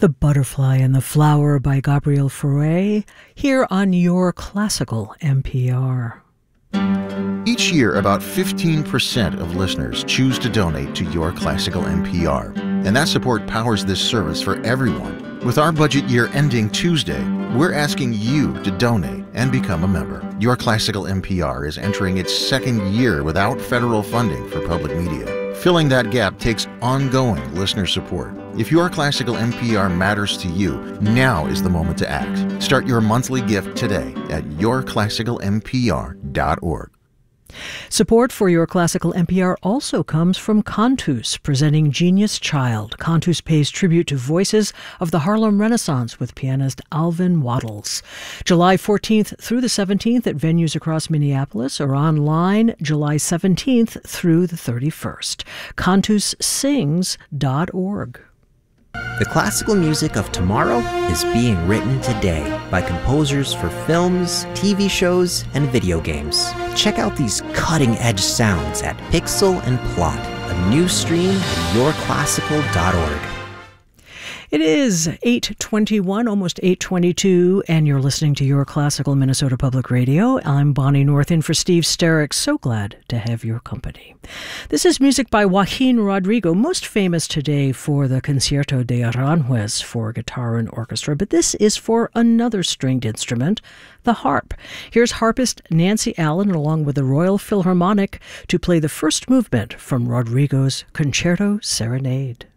The Butterfly and the Flower by Gabriel Fauré, here on Your Classical NPR. Each year, about 15% of listeners choose to donate to Your Classical NPR, and that support powers this service for everyone. With our budget year ending Tuesday, we're asking you to donate and become a member. Your Classical NPR is entering its second year without federal funding for public media. Filling that gap takes ongoing listener support. If Your Classical NPR matters to you, now is the moment to act. Start your monthly gift today at yourclassicalnpr.org. Support for Your Classical NPR also comes from Cantus, presenting Genius Child. Cantus pays tribute to voices of the Harlem Renaissance with pianist Alvin Waddles. July 14th through the 17th at venues across Minneapolis, or online July 17th through the 31st. CantusSings.org. The classical music of tomorrow is being written today by composers for films, TV shows, and video games. Check out these cutting-edge sounds at Pixel and Plot, a new stream at yourclassical.org. It is 8:21, almost 8:22, and you're listening to Your Classical Minnesota Public Radio. I'm Bonnie North in for Steve Sterrick. So glad to have your company. This is music by Joaquin Rodrigo, most famous today for the Concierto de Aranjuez for guitar and orchestra, but this is for another stringed instrument, the harp. Here's harpist Nancy Allen along with the Royal Philharmonic to play the first movement from Rodrigo's Concerto Serenade.